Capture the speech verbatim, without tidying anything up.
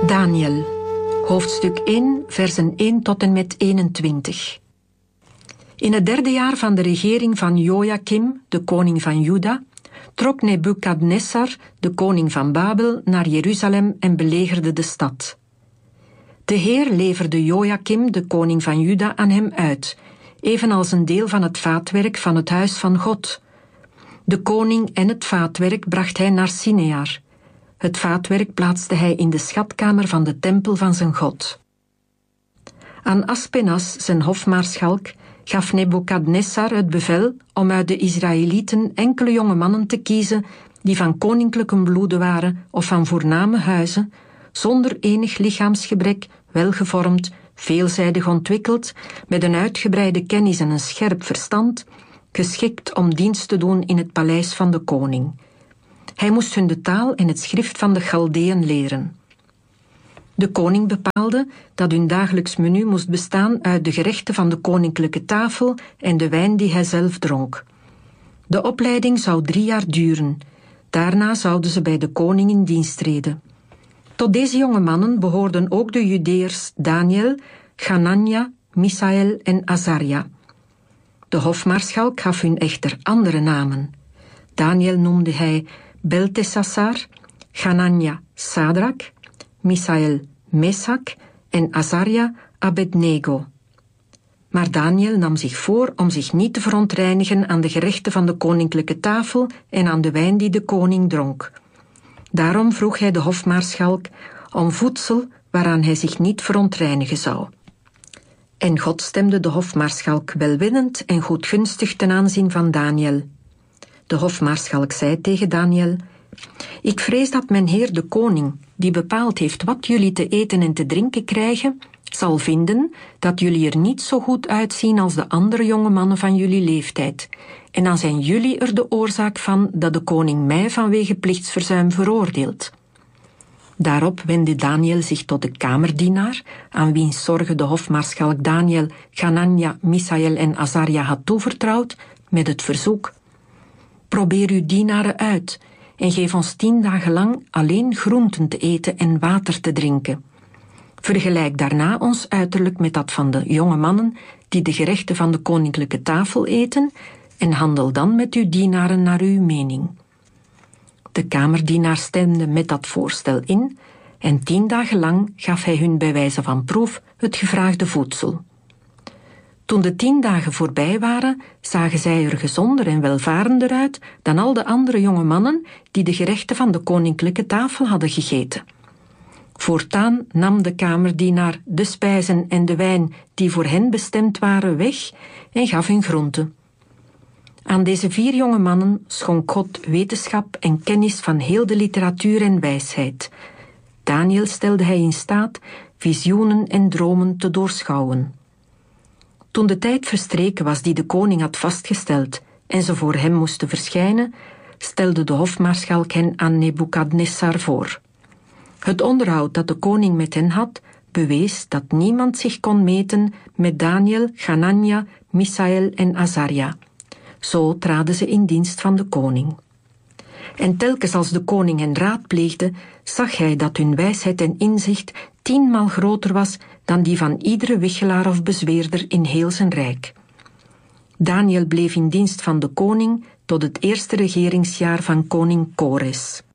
Daniel, hoofdstuk één, versen één tot en met eenentwintig. In het derde jaar van de regering van Jojakim, de koning van Juda, trok Nebukadnessar, de koning van Babel, naar Jeruzalem en belegerde de stad. De Heer leverde Jojakim, de koning van Juda, aan hem uit, evenals een deel van het vaatwerk van het huis van God. De koning en het vaatwerk bracht hij naar Sinear. Het vaatwerk plaatste hij in de schatkamer van de tempel van zijn God. Aan Aspenas, zijn hofmaarschalk, gaf Nebukadnessar het bevel om uit de Israëlieten enkele jonge mannen te kiezen die van koninklijke bloede waren of van voorname huizen, zonder enig lichaamsgebrek, welgevormd, veelzijdig ontwikkeld, met een uitgebreide kennis en een scherp verstand, geschikt om dienst te doen in het paleis van de koning. Hij moest hun de taal en het schrift van de Chaldeën leren. De koning bepaalde dat hun dagelijks menu moest bestaan uit de gerechten van de koninklijke tafel en de wijn die hij zelf dronk. De opleiding zou drie jaar duren. Daarna zouden ze bij de koning in dienst treden. Tot deze jonge mannen behoorden ook de Judeërs Daniel, Hanania, Misaël en Azaria. De hofmaarschalk gaf hun echter andere namen. Daniel noemde hij Beltesassar, Hanania Sadrak, Misaël Mesak en Azaria Abednego. Maar Daniel nam zich voor om zich niet te verontreinigen aan de gerechten van de koninklijke tafel en aan de wijn die de koning dronk. Daarom vroeg hij de hofmaarschalk om voedsel waaraan hij zich niet verontreinigen zou. En God stemde de hofmaarschalk welwillend en goedgunstig ten aanzien van Daniel. De hofmaarschalk zei tegen Daniel: Ik vrees dat mijn heer de koning, die bepaald heeft wat jullie te eten en te drinken krijgen, zal vinden dat jullie er niet zo goed uitzien als de andere jonge mannen van jullie leeftijd. En dan zijn jullie er de oorzaak van dat de koning mij vanwege plichtsverzuim veroordeelt. Daarop wendde Daniel zich tot de kamerdienaar, aan wiens zorgen de hofmaarschalk Daniel, Hanania, Misaël en Azaria had toevertrouwd, met het verzoek: Probeer uw dienaren uit en geef ons tien dagen lang alleen groenten te eten en water te drinken. Vergelijk daarna ons uiterlijk met dat van de jonge mannen die de gerechten van de koninklijke tafel eten en handel dan met uw dienaren naar uw mening. De kamerdienaar stemde met dat voorstel in en tien dagen lang gaf hij hun bij wijze van proef het gevraagde voedsel. Toen de tien dagen voorbij waren, zagen zij er gezonder en welvarender uit dan al de andere jonge mannen die de gerechten van de koninklijke tafel hadden gegeten. Voortaan nam de kamerdienaar de spijzen en de wijn die voor hen bestemd waren weg en gaf hun groenten. Aan deze vier jonge mannen schonk God wetenschap en kennis van heel de literatuur en wijsheid. Daniel stelde hij in staat visioenen en dromen te doorschouwen. Toen de tijd verstreken was die de koning had vastgesteld en ze voor hem moesten verschijnen, stelde de hofmaarschalk hen aan Nebukadnessar voor. Het onderhoud dat de koning met hen had, bewees dat niemand zich kon meten met Daniel, Hanania, Misaël en Azaria. Zo traden ze in dienst van de koning. En telkens als de koning hen raadpleegde, zag hij dat hun wijsheid en inzicht tienmaal groter was dan die van iedere wichelaar of bezweerder in heel zijn rijk. Daniel bleef in dienst van de koning tot het eerste regeringsjaar van koning Kores.